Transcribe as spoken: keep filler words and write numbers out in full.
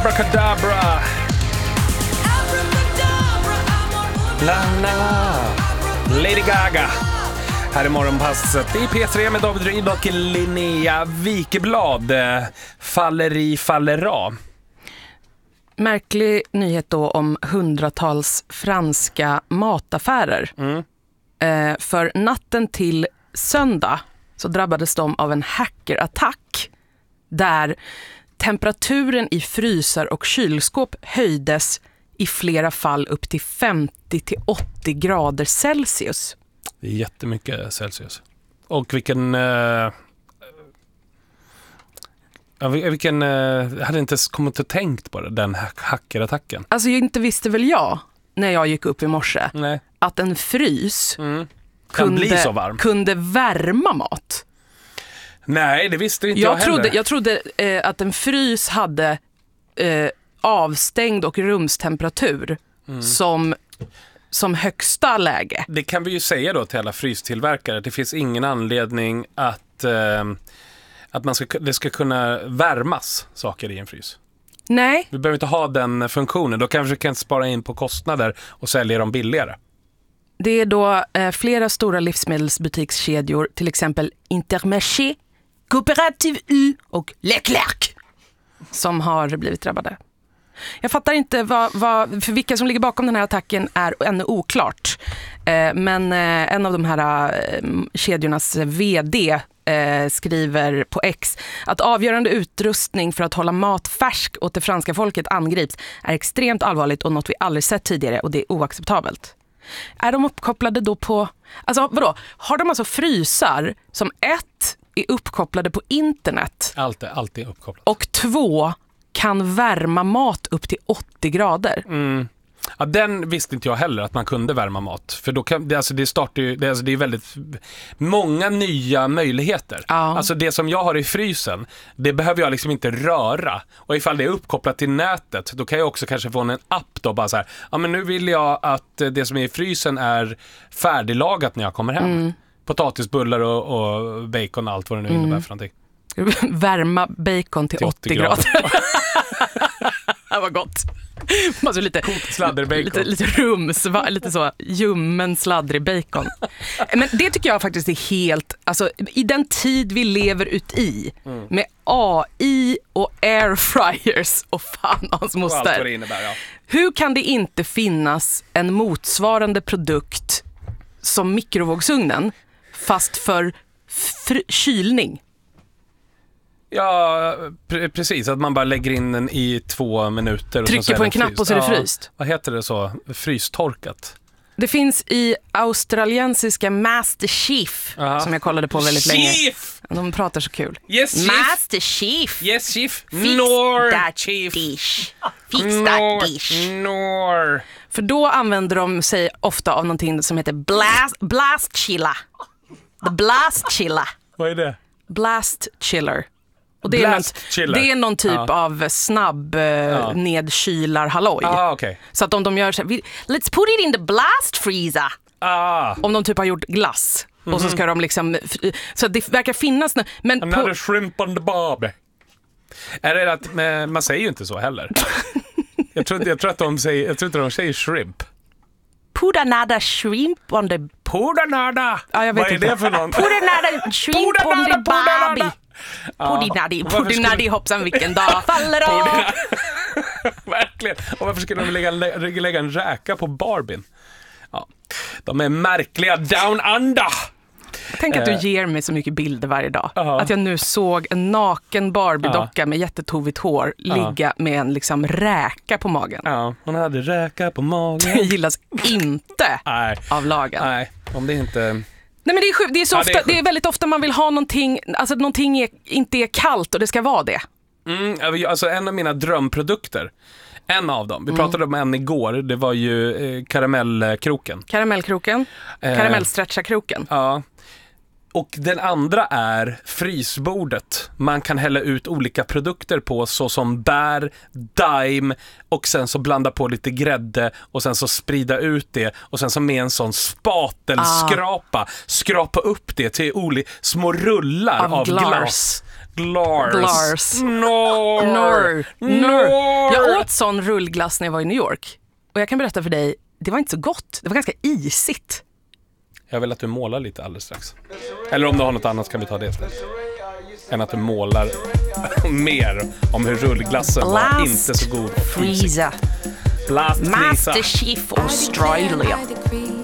Abracadabra. La la. Lady Gaga. Här är morgonpasset i P tre med David Ryd och Linnea Wikeblad. Faller i, faller av. Märklig nyhet då om hundratals franska mataffärer. Mm. Eh, för natten till söndag så drabbades de av en hackerattack där temperaturen i frysar och kylskåp höjdes i flera fall upp till femtio till åttio grader Celsius. Det är jättemycket Celsius. Och vilken... Eh, vilken eh, jag hade inte kommit att tänkt på det, den hackerattacken. Alltså jag inte visste väl jag när jag gick upp i morse. Nej. Att en frys mm. kunde, bli så varm. kunde värma mat. Nej, det visste inte jag, jag heller. Trodde, jag trodde eh, att en frys hade eh, avstängd och rumstemperatur mm. som, som högsta läge. Det kan vi ju säga då till alla frystillverkare. Det finns ingen anledning att, eh, att man ska, det ska kunna värmas saker i en frys. Nej. Vi behöver inte ha den funktionen. Då kanske vi kan spara in på kostnader och sälja dem billigare. Det är då eh, flera stora livsmedelsbutikskedjor, till exempel Intermarché, Coopérative U och Leclerc, som har blivit drabbade. Jag fattar inte vad, vad, för vilka som ligger bakom den här attacken är ännu oklart. Eh, men eh, en av de här eh, kedjornas vd eh, skriver på X att avgörande utrustning för att hålla mat färsk åt det franska folket angrips är extremt allvarligt och något vi aldrig sett tidigare, och det är oacceptabelt. Är de uppkopplade då på... Alltså vadå? Har de alltså frysar som ett är uppkopplade på internet? Allt är alltid uppkopplat. Och två kan värma mat upp till åttio grader. Mm. Ja, den visste inte jag heller att man kunde värma mat. För då kan, det, alltså det, startar ju, det, alltså det är väldigt många nya möjligheter. Ja. Alltså det som jag har i frysen, det behöver jag liksom inte röra. Och ifall det är uppkopplat till nätet, då kan jag också kanske få en app då. Bara så här, ja men nu vill jag att det som är i frysen är färdiglagat när jag kommer hem. Mm. Potatisbullar och, och bacon och allt vad det nu innebär mm. för någonting. Värma bacon till, till åttio, åttio grader. Det var gott. Alltså lite, lite, lite rums, lite så ljummen sladdrig bacon. Men det tycker jag faktiskt är helt, alltså i den tid vi lever ut i mm. med A I och airfryers och fan hans moster. Och allt vad det innebär, ja. Hur kan det inte finnas en motsvarande produkt som mikrovågsugnen fast för fr- kylning? Ja, pre- precis. Att man bara lägger in den i två minuter. Och trycker på en knapp fryst. Och så är det fryst. Ja, vad heter det så? Frystorkat. Det finns i australiensiska Master Chief, Aha. som jag kollade på väldigt Chief! länge. De pratar så kul. Yes, Chief! Master Chief! Yes, Chief! Fix Nor that Chief. dish! Fix Nor. that dish! Nor. För då använder de sig ofta av någonting som heter blast, blast chiller. The blast chiller. Vad är det? Blast chiller. Och det, är någon, det är någon typ ja. av snabb eh, ja. nedkylar halloj. Ah, okay. Så att om de gör så här, let's put it in the blast freezer. Ah. Om de typ har gjort glass. Mm-hmm. Och så ska de liksom, så det verkar finnas. Men Another på, shrimp on the barb. Är det att, men man säger ju inte så heller. jag, tror, jag tror att de säger, jag tror inte de säger shrimp. Put another shrimp on the... Put another. Ja, jag vet Vad är inte. det för någon? Put another shrimp Put on the barbie. Ja. Pudinadi, pudinadi, hoppsan vilken dag faller av. Verkligen. Och varför skulle de lägga, lägga en räka på Barbien? Ja. De är märkliga down under. Tänk att du ger mig så mycket bilder varje dag. Uh-huh. Att jag nu såg en naken Barbie-docka uh-huh. med jättetovigt hår ligga uh-huh. med en liksom räka på magen. Ja, uh-huh. hon hade räka på magen. Det gillas inte Nej. av lagen. Nej, om det inte... Nej, men det är, sjuk, det är så ja, ofta, det, är det är väldigt ofta man vill ha någonting, alltså någonting är, inte är kallt och det ska vara det. Mm, alltså en av mina drömprodukter, en av dem, vi mm. pratade om en igår, det var ju eh, karamellkroken. Karamellkroken, eh, karamellstretcha-kroken. Ja. Och den andra är frysbordet. Man kan hälla ut olika produkter på, såsom bär, daim, och sen så blanda på lite grädde och sen så sprida ut det och sen så med en sån spatelskrapa ah. skrapa upp det till olika små rullar av, av glass. Glars. Glars. Nor. Nor. Nor. Jag åt sån rullglass när jag var i New York. Och jag kan berätta för dig, det var inte så gott. Det var ganska isigt. Jag vill att du målar lite alldeles strax. Eller om du har något annat kan vi ta det istället. Än att du målar mer om hur rullglassen Blast var inte så god. Freezer. Blast Freezer. Master Chief Australia.